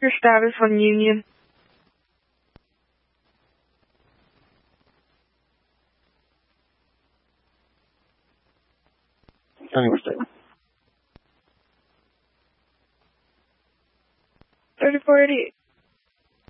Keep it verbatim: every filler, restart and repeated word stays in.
Your status on Union. Anyway, statement. thirty-four eighty-eight.